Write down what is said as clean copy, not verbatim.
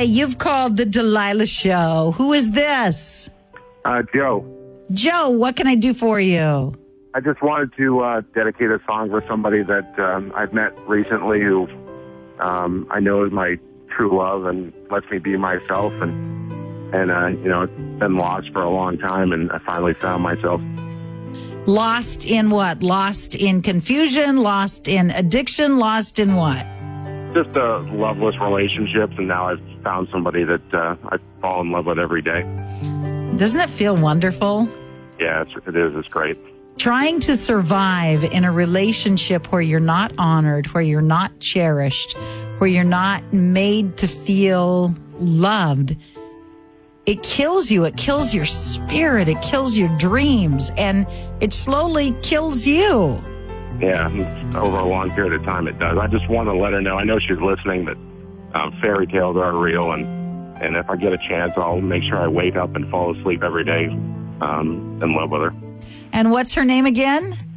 you've called the Delilah Show. Who is this? Joe. Joe, what can I do for you? I just wanted to dedicate a song for somebody that I've met recently who I know is my true love and lets me be myself. And it's been lost for a long time, and I finally found myself. Lost in what? Lost in confusion? Lost in addiction? Lost in what? Just loveless relationships, and now I've found somebody that I fall in love with every day. Doesn't it feel wonderful? Yeah, it is. It's great. Trying to survive in a relationship where you're not honored, where you're not cherished, where you're not made to feel loved, it kills you. It kills your spirit. It kills your dreams. And it slowly kills you. Yeah, over a long period of time it does. I just want to let her know. I know she's listening, that fairy tales are real. And if I get a chance, I'll make sure I wake up and fall asleep every day in love with her. And what's her name again?